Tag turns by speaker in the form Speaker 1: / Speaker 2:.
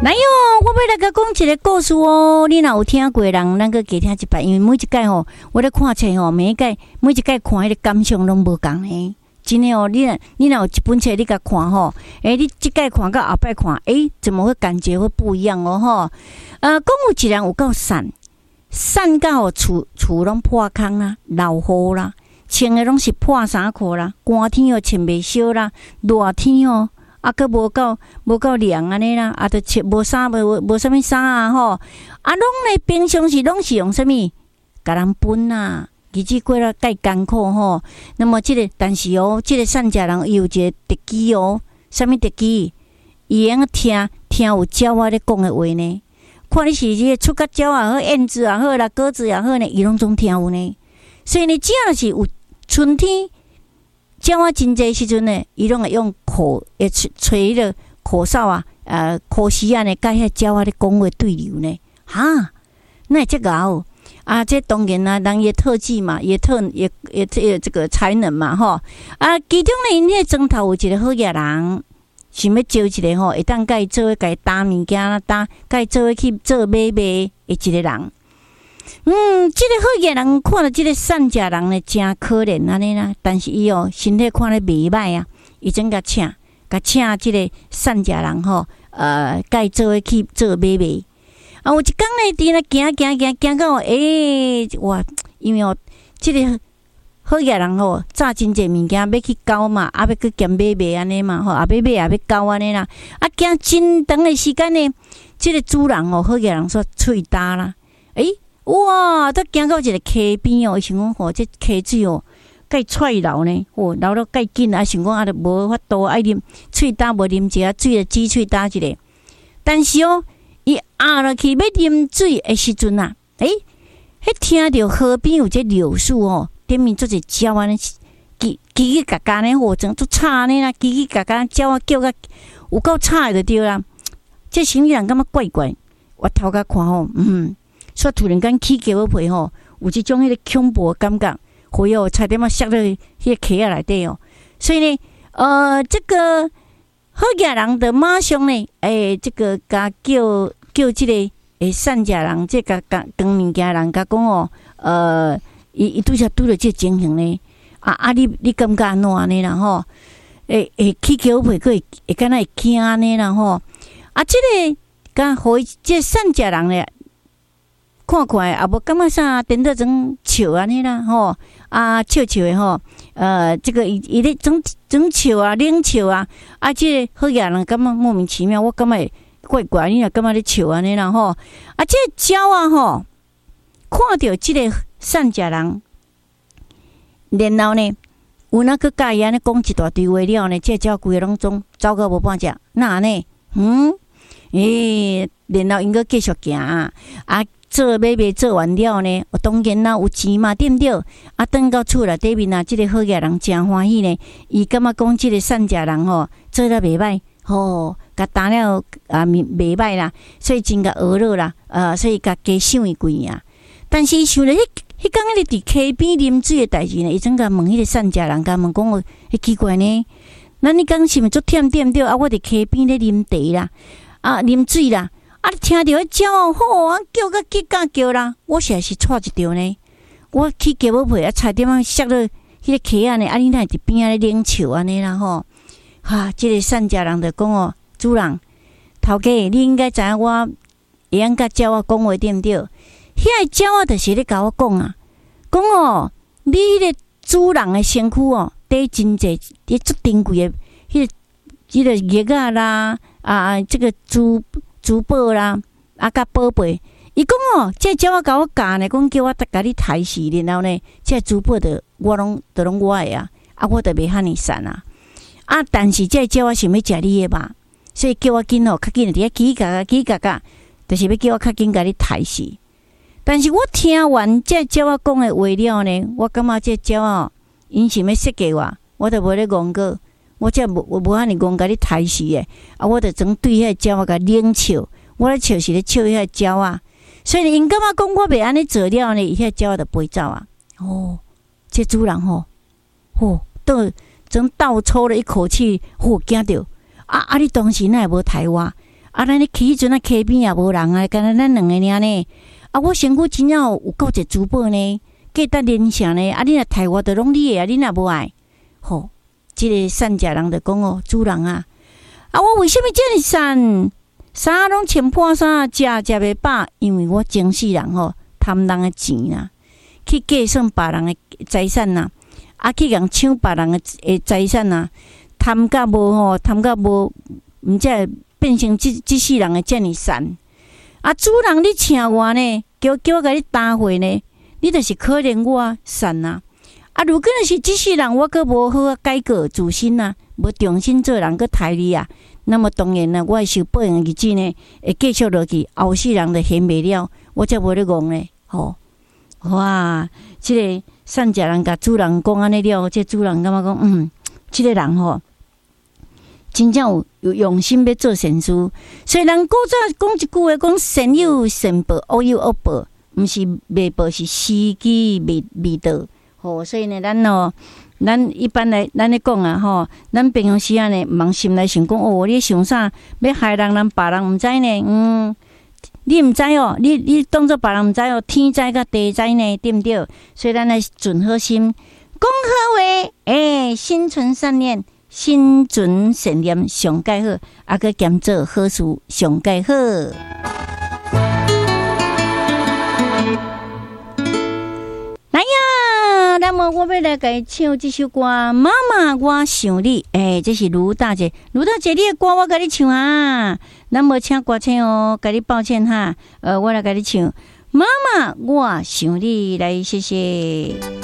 Speaker 1: 来哟，我要来甲讲一个故事哦。你若有听过人，咱个加听一摆，因为每一届吼，我咧看册吼，每一届看迄个感想拢无共呢。真诶哦，你若有一本册你甲看吼，你即届看甲后摆看，怎么会感觉会不一样哦吼？讲有一人有够散到厝拢破空啦、漏雨啦，穿诶拢是破衫裤啦，寒天哦穿袂烧啦，热天哦。佫无够凉安尼啦，着穿无啥物衫啊吼，拢咧平常时拢是用啥物？甲人分啊，日子过了介艰苦吼。那么但是哦，个善家人伊有一个特技哦，啥物特技？伊会听有鸟仔咧讲诶话呢。看你是个出甲鸟也好，燕子也好啦，鸽子也好呢，伊拢总听有呢。所以呢，只要是有春天。鸟仔真济时阵呢，伊拢会用吹迄个口哨啊，口哨啊呢，甲遐鸟仔咧讲话对流呢，那会遮敖啊！这当然啦，人也特技嘛，也这个才能嘛，吼其中呢，因迄庄头有一个好野人，想要招一个吼，会当甲伊做甲伊担物件啦，甲伊做去做买卖的一个人。这个好野人看到这个善家人呢，真可怜安尼啦。但是伊身体看咧袂歹啊，伊真甲请这个善家人吼，甲伊做去做买卖。有一天呢，伫咧行到哇，因为这个好野人吼，炸真济物件要去交嘛，要去兼买卖安尼嘛，吼，买卖也要交安尼啦。行真长的时间呢，这个主人好野人说喙焦啦，哇！都行到一个溪边哦，伊想讲吼，这溪水哦，介踹流呢，流到介紧啊，想讲都无法度爱啉，喙焦无啉一下水就挤喙焦一个。但是伊压落去要啉水的时阵啊，迄听到河边有这柳树哦，顶面做一鸟安尼，叽叽嘎嘎呢，真做吵呢啦，叽叽嘎嘎，鸟啊叫甲有够吵就对啦。这心里人感觉怪怪，我头壳看吼，所以突然间起叫皮吼，有一种迄个恐怖的感觉，火差点塞到迄个溪仔内底哦。所以呢，这个好野人的马上呢，这个甲叫这个善家人，这甲讲物件人甲讲哦，伊拄着这情形呢，你感觉安怎安尼啦吼？起叫皮个会敢若会惊安尼啦吼？这个甲互伊这善家人咧。看看也无感觉啥，颠倒装笑安尼啦吼，笑的吼，这个伊咧装笑啊，冷笑啊，这个好野人感觉莫名其妙，我感觉怪怪，你若感觉咧笑安尼啦吼，这鸟啊吼，看到这个善家人，然后呢，有那个甲伊安尼讲一大堆话了呢，这鸟规个拢总走到无半只，那呢，然后因个继续行做买卖做完了呢，当然啦有钱嘛，对不对？转到厝内底面这个好野人真欢喜呢。伊感觉讲这个善家人吼，做得袂歹，甲打了袂歹啦，所以真甲学了啦，所以甲加赏伊几啊。但是伊想咧，迄工咧伫溪边啉水的代志呢，伊总甲问迄个善家人，甲问讲奇怪呢，咱你讲是毋是足忝对不对？我伫溪边咧啉茶啦，啉水啦。听到迄鸟叫甲叽嘎叫啦，我实在是错一条呢。我去叫要陪差点塞到迄个溪仔呢，你哪会伫边仔咧冷笑安尼啦吼？这个善家人就讲主人头家，你应该知影我会晓甲鸟仔讲话对不对？遐个鸟仔就是咧甲我讲你迄个主人的身躯底真济，伊足珍贵的迄个叶仔啦，这个珠宝啦，甲宝贝，伊讲这鸟仔甲我教呢，讲叫我甲你抬死，然后呢，这珠宝我拢我的我就袂遐尼散啊。但是这鸟仔想要食你的肉，所以叫我紧较紧伫遐叽嘎嘎，就是要叫我较紧甲你抬死。但是我听完这鸟仔讲的话了呢，我感觉这鸟仔因想要设计我就无咧戆过。我才无遐尼戆甲你抬死诶，我就总对遐鸟仔甲冷笑，我咧笑是咧笑遐鸟仔，所以因感觉讲我袂安尼做了呢，遐鸟仔就飞走啊。这主人总倒抽了一口气，惊到你当时哪会无抬我？ 啊，咱咧去迄阵啊，溪边也无人啊，干那咱两个尔呢。啊，我身躯真正有够一珠宝呢，价值连城呢。啊，你若刣我，着拢你的啊，你若无爱，吼，即个善食人着讲哦，主人啊，啊，我为什么这么善？衫拢穿破衫，食袂饱，因为我前世人吼贪人的钱啦，去计算别人的财产啦，啊，去共抢别人的财产啦，贪甲无，毋则会变成即世人的遮尔善。啊，主人你请我呢，叫我甲你担货呢，你就是可怜我善啊。啊，如果若是即世人我阁无好改过自新啊，无重新做人，阁刣你啊。那么当然啦，我会受报应的日子呢，会继续落去，后世人就嫌袂了，我才无咧戆咧，吼！哇，即个善食人甲主人讲安尼了，即主人感觉讲，即个人吼，真正有用心要做善事。虽然古早讲一句话，讲善有善报，恶有恶报，毋是未报，是时机未到。吼，所以呢，咱一般来，咱咧讲啊，吼，咱平常时啊呢，毋通心内想讲哦，你想啥？要害人，别人毋知呢，你毋知哦，你当作别人毋知哦，天知甲地知呢，对毋对？所以咱来存好心，讲好话，心存善念，心存善念上介好，啊，佮兼做好事上介好。来呀！那么我要来甲伊唱这首歌《妈妈我想你》。这是卢大姐，卢大姐，你的歌我甲你唱啊。咱无请歌星哦，甲你抱歉哈。我来甲你唱《妈妈我想你》，来谢谢。